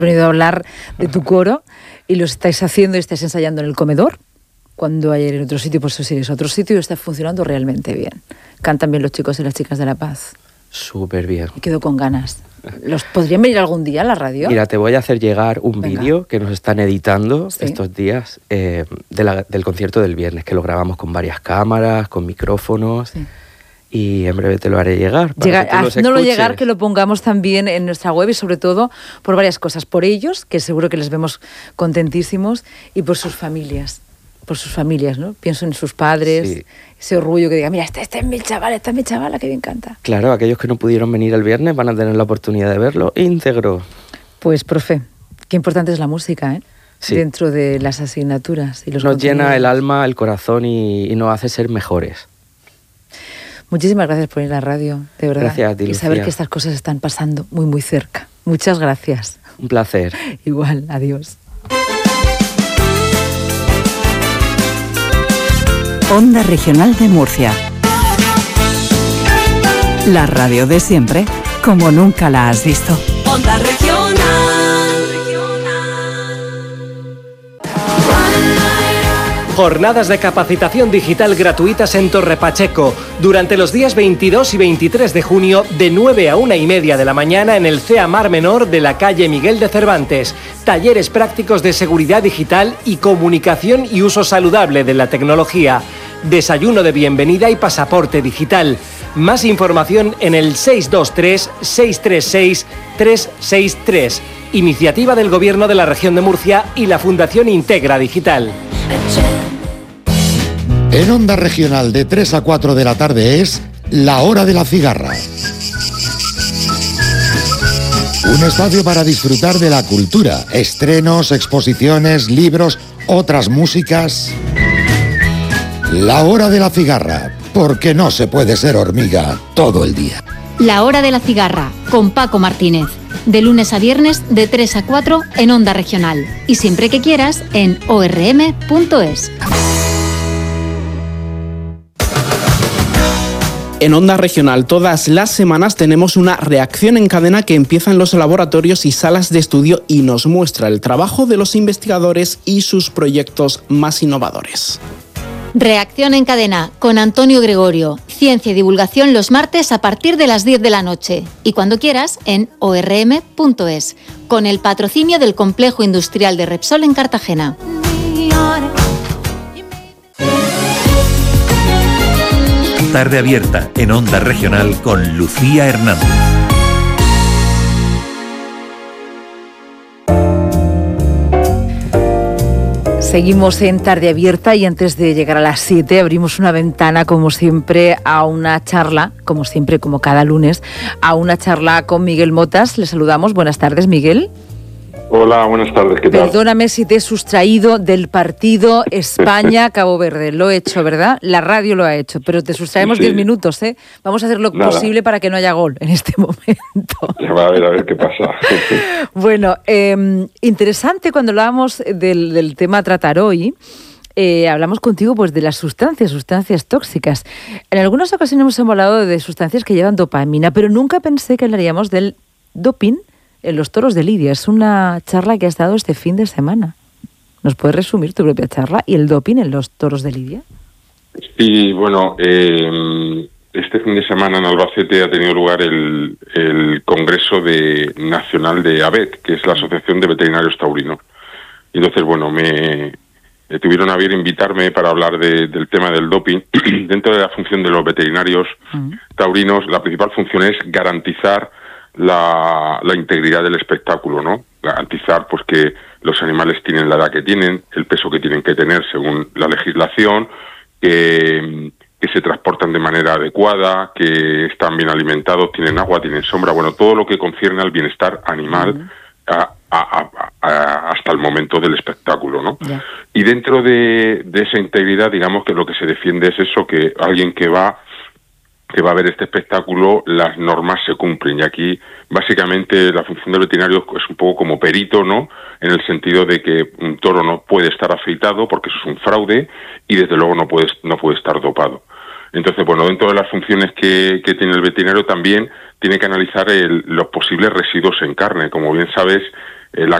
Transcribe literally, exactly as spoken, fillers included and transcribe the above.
venido a hablar de tu coro y lo estáis haciendo y estáis ensayando en el comedor. Cuando ayer en otro sitio, pues os iréis a otro sitio y está funcionando realmente bien. Cantan bien los chicos y las chicas de La Paz. Súper bien. Y quedo con ganas. ¿Los podrían venir algún día a la radio? Mira, te voy a hacer llegar un vídeo que nos están editando ¿Sí? estos días eh, de la, del concierto del viernes, que lo grabamos con varias cámaras, con micrófonos. Sí. Y en breve te lo haré llegar. Llega, no lo llegar, que lo pongamos también en nuestra web y sobre todo por varias cosas. Por ellos, que seguro que les vemos contentísimos, y por sus familias. Por sus familias, ¿no? Pienso en sus padres, sí. ese orgullo que diga, mira, este, este es mi chaval, esta es mi chavala, que bien canta. Claro, aquellos que no pudieron venir el viernes van a tener la oportunidad de verlo íntegro. Pues, profe, qué importante es la música, ¿eh? Sí. Dentro de las asignaturas y los Nos llena el alma, el corazón y, y nos hace ser mejores. Muchísimas gracias por ir a la radio, de verdad. Gracias a ti, y saber Lucía. Que estas cosas están pasando muy, muy cerca. Muchas gracias. Un placer. Igual, adiós. Onda Regional de Murcia. La radio de siempre, como nunca la has visto. Onda Regional. Jornadas de capacitación digital gratuitas en Torre Pacheco durante los días veintidós y veintitrés de junio de nueve a una y media de la mañana en el C E A Mar Menor de la calle Miguel de Cervantes. Talleres prácticos de seguridad digital y comunicación y uso saludable de la tecnología. Desayuno de bienvenida y pasaporte digital. Más información en el seis dos tres, seis tres seis, tres seis tres. Iniciativa del Gobierno de la Región de Murcia y la Fundación Integra Digital. En Onda Regional de tres a cuatro de la tarde es La Hora de la Cigarra. Un espacio para disfrutar de la cultura, estrenos, exposiciones, libros, otras músicas. La Hora de la Cigarra, porque no se puede ser hormiga todo el día. La Hora de la Cigarra, con Paco Martínez. De lunes a viernes, de tres a cuatro en Onda Regional. Y siempre que quieras, en o erre eme punto es. En Onda Regional todas las semanas tenemos una reacción en cadena que empieza en los laboratorios y salas de estudio y nos muestra el trabajo de los investigadores y sus proyectos más innovadores. Reacción en cadena con Antonio Gregorio. Ciencia y divulgación los martes a partir de las diez de la noche. Y cuando quieras en o erre eme punto es. Con el patrocinio del Complejo Industrial de Repsol en Cartagena. Tarde abierta en Onda Regional con Lucía Hernández. Seguimos en Tarde Abierta y antes de llegar a las siete abrimos una ventana, como siempre, a una charla, como siempre, como cada lunes, a una charla con Miguel Motas. Le saludamos. Buenas tardes, Miguel. Hola, buenas tardes, ¿qué tal? Perdóname si te he sustraído del partido España-Cabo Verde. Lo he hecho, ¿verdad? La radio lo ha hecho, pero te sustraemos diez sí, sí. minutos, ¿eh? Vamos a hacer lo Nada. posible para que no haya gol en este momento. Ya va a ver, a ver qué pasa. Bueno, eh, interesante cuando hablábamos del, del tema a tratar hoy. Eh, hablamos contigo pues de las sustancias, sustancias tóxicas. En algunas ocasiones hemos hablado de sustancias que llevan dopamina, pero nunca pensé que hablaríamos del doping en los toros de Lidia. Es una charla que has dado este fin de semana. ¿Nos puedes resumir tu propia charla y el doping en los toros de Lidia? Sí, bueno, eh, este fin de semana en Albacete ha tenido lugar el, el Congreso de Nacional de A B E T, que es la Asociación de Veterinarios Taurinos. Y entonces, bueno, me eh, tuvieron a bien invitarme para hablar de, del tema del doping. Dentro de la función de los veterinarios uh-huh. taurinos, la principal función es garantizar La, la integridad del espectáculo, ¿no? Garantizar pues que los animales tienen la edad que tienen, el peso que tienen que tener según la legislación, que, que se transportan de manera adecuada, que están bien alimentados, tienen agua, tienen sombra, bueno, todo lo que concierne al bienestar animal uh-huh. a, a, a, a, hasta el momento del espectáculo, ¿no? Yeah. Y dentro de, de esa integridad, digamos que lo que se defiende es eso, que alguien que va que va a ver este espectáculo, las normas se cumplen. Y aquí, básicamente, la función del veterinario es un poco como perito, ¿no? En el sentido de que un toro no puede estar afeitado porque eso es un fraude y, desde luego, no puede, no puede estar dopado. Entonces, bueno, dentro de las funciones que, que tiene el veterinario también tiene que analizar el, los posibles residuos en carne. Como bien sabes, eh, la